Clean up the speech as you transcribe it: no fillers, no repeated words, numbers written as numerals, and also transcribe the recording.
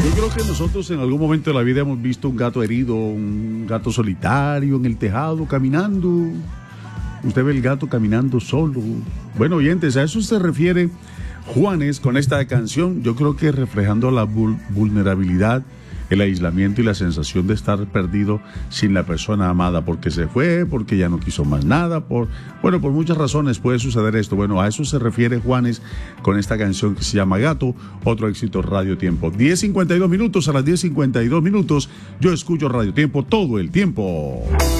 Yo creo que nosotros en algún momento de la vida hemos visto un gato herido, un gato solitario en el tejado caminando. Usted ve el gato caminando solo. Bueno, oyentes, a eso se refiere Juanes con esta canción. Yo creo que reflejando la vulnerabilidad, el aislamiento y la sensación de estar perdido sin la persona amada, porque se fue, porque ya no quiso más nada, por muchas razones puede suceder esto. Bueno, a eso se refiere Juanes con esta canción que se llama Gato, otro éxito Radio Tiempo. 10:52 minutos, a las 10:52 minutos, yo escucho Radio Tiempo todo el tiempo.